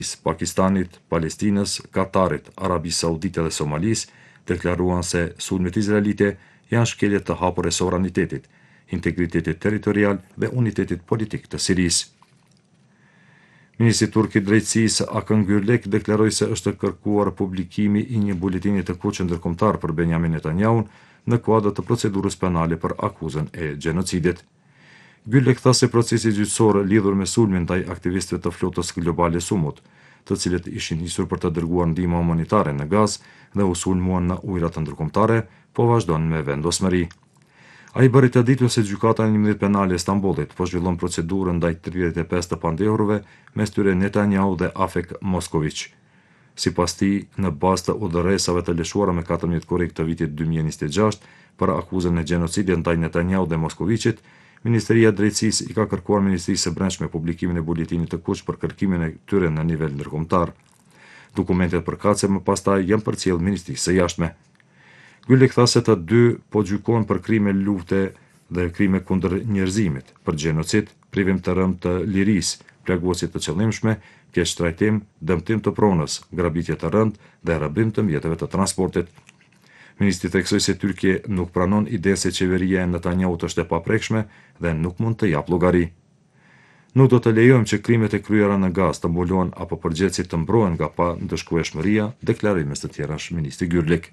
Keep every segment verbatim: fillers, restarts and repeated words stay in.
Pakistanit, Palestinës, Katarit, Arabisë Saudite dhe Somalisë deklaruan se sulmet izraelite janë shkelje të hapur e sovranitetit, integritetit territorial dhe unitetit politik të Sirisë. Ministri turk i drejtësisë Akın Gürlek deklaroi se është kërkuar publikimi i një buletini të kuq ndërkombëtar për Benjamin Netanyahun në kuadër të procedurës penale për akuzën e gjenocidit. Gürlek tha se procesi gjyqësor lidhur me sulmin ndaj aktivistëve të flotës globale Sumut, të cilët ishin nisur për të dërguar ndihmë humanitare në Gazë dhe u sulmuan në ujërat ndërkombëtare, po vazhdon me vendosmëri. Ai bëri të ditur se gjykata e njëmbëdhjetë penale e Stambollit po zhvillon procedurën ndaj tridhjetë e pesë të pandehurve, mes tyre Netanyahu dhe Afek Moskovic. Sipas tij, në bazë të udhëresave të lëshuara me katërmbëdhjetë korrik të vitit dy mijë e njëzet e gjashtë për akuzën e gjenocidit ndaj Netanyahu dhe Moskovicit, Ministria e Drejtësisë i ka kërkuar Ministrisë së Brendshme publikimin e buletinit të kuq për kërkimin e tyre në nivel ndërkombëtar. Dokumentet përkatëse më pastaj janë përcjellë Ministrisë së Jashtme. Gürlek tha se të dy po gjykohen për krime lufte dhe krime kundër njerëzimit, për gjenocid, privim të rënd të lirisë, plagosje të qëllimshme, keqtrajtim, dëmtim të pronës, grabitje të rënd dhe rrëbim të mjeteve të transportit. Ministri theksoi se Tyrkia nuk pranon idenë se qeveria e Netanyahut është e paprekshme dhe nuk mund të jap llogari. Nuk do të lejojmë që krimet e kryera në Gazë të mbulohen apo përgjegjësit të mbrohen nga pa ndëshkueshmëria, deklarimes të tjera është ministri Gürlek.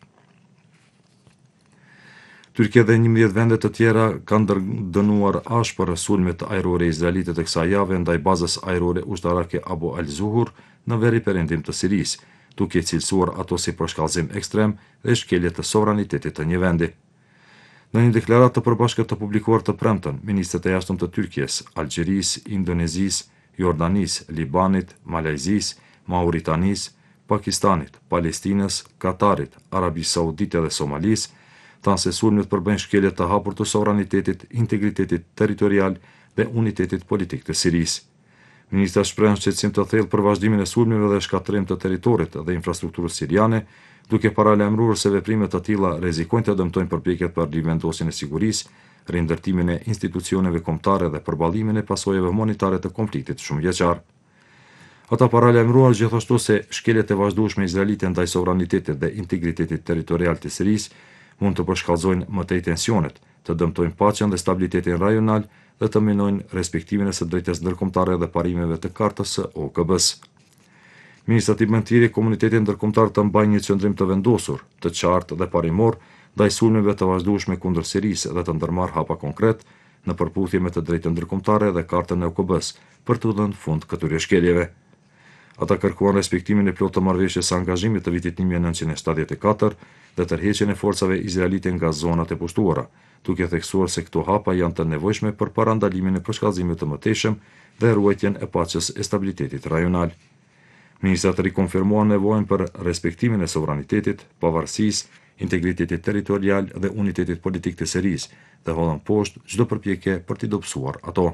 Tyrkia dhe njëmbëdhjetë vende të tjera kanë dënuar ashpër sulmet ajrore izraelite të kësaj jave ndaj bazës ajrore ushtarake Abu al-Zuhur në veri perëndim të Sirisë, duke cilësuar ato si përshkallëzim ekstrem dhe shkelje të sovranitetit të një vendi. Në një deklaratë të përbashkët të publikuar të premten, ministrët e jashtëm të Tyrkisë, Algjerisë, Indonezisë, Jordanisë, Libanit, Malajzisë, Mauritanisë, Pakistanit, Palestinës, Katarit, Arabisë Saudite dhe Somalisë thanë se sulmet përbëjnë shkelje të hapur të sovranitetit, integritetit territorial dhe unitetit politik të Sirisë. Ministra shprehën shqetësim të thellë për vazhdimin e sulmeve dhe shkatërim të territorit dhe infrastrukturës siriane, duke paralajmëruar se veprime të tilla rrezikojnë të dëmtojnë përpjekjet për rivendosjen e sigurisë, rindërtimin e institucioneve kombëtare dhe përballimin e pasojave humanitare të konfliktit shumëvjeçar. Ata paralajmëruan gjithashtu se shkeljet e vazhdueshme izraelite ndaj sovranitetit dhe integritetit territorial të Sirisë mund të përshkallëzojnë më tej tensionet, të dëmtojnë paqen dhe stabilitetin rajonal dhe të minojnë respektimin e së drejtës ndërkombëtare dhe parimeve të kartës së O K B-s. Ministrat i Brendësisë komunitetit ndërkombëtar të mbajnë një qëndrim të vendosur, të qartë dhe parimor ndaj sulmeve të vazhdueshme kundër Sirisë dhe të ndërmarrë hapa konkret në përputhje me të drejtën ndërkombëtare dhe kartën e O K B-s për të dhënë fund këtyre shkeljeve. Ata kërkuan respektimin e plotë të marrëveshjes së angazhimit të vitit një mijë e nëntëqind e shtatëdhjetë e katër dhe tërheqjen e forcave izraelite nga zonat e pushtuara, duke theksuar se këto hapa janë të nevojshme për parandalimin e përshkallëzimit të mëtejshëm dhe ruajtjen e paqes e stabilitetit rajonal. Ministrat rikonfirmuan nevojën për respektimin e sovranitetit, pavarësisë, integritetit territorial dhe unitetit politik të Sirisë dhe hodhën poshtë çdo përpjekje për t'i dobësuar ato.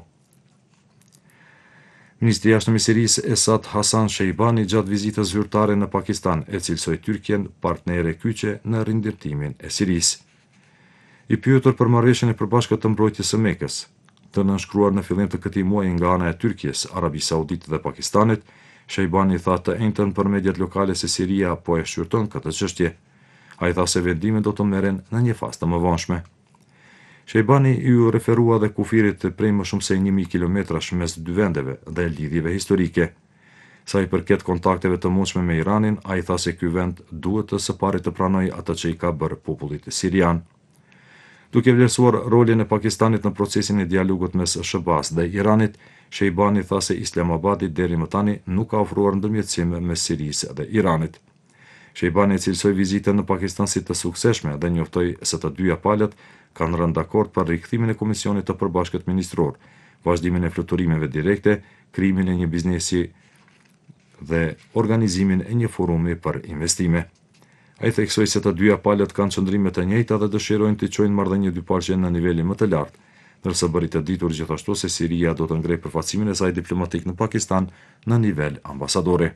Ministri i jashtëm i Sirisë Esad Hasan Shejbani gjatë vizitës zyrtare në Pakistan e cilësoi Tyrkien partnere kyçe në rindërtimin e Sirisë. I pyetur për marrëveshjen e përbashkët të mbrojtjes së Mekës, të nënshkruar në fillim të këtij muaji nga ana e Tyrkisë, Arabisë Saudite dhe Pakistanit, Shejbani tha të njëjtën për mediat lokale se Siria po e shqyrton këtë çështje. Ai tha se vendimet do të merren në një fazë të mëvonshme. Shejbani ju referua dhe kufirit prej më shumë se një mijë kilometrash mes dy vendeve dhe lidhjeve historike. Sa i përket kontakteve të mundshme me Iranin, ai tha se ky vend duhet të së pari të pranojë atë që i ka bërë popullit sirian. Duke vlerësuar rolin e Pakistanit në procesin e dialogut mes S B A-s dhe Iranit, Shejbani tha se Islamabadi deri më tani nuk ka ofruar ndërmjetësim mes Sirisë dhe Iranit. Shejbani cilësoi vizitën në Pakistan si të suksesshme dhe njoftoi se të dyja palët kanë rënë dakord për rikthimin e Komisionit të Përbashkët Ministror, vazhdimin e fluturimeve direkte, krijimin e një biznesi dhe organizimin e një forumi për investime. Ai theksoi se të dyja palët kanë qëndrime të njëjta dhe dëshirojnë të çojnë marrëdhënie dypalëshe në nivele më të lartë, ndërsa bëri të ditur gjithashtu se Siria do të ngrejë përfaqësimin e saj diplomatik në Pakistan në nivel ambasadori.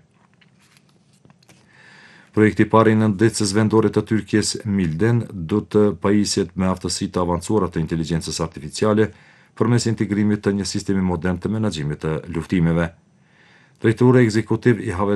Projekti i parë i nëndecës vendore të Tyrkisë Milden do të pajisjet me aftësi të avancuara të inteligjencës artificiale përmes integrimit të një sistemi modern të menaxhimit të luftimeve. Drejtori ekzekutiv i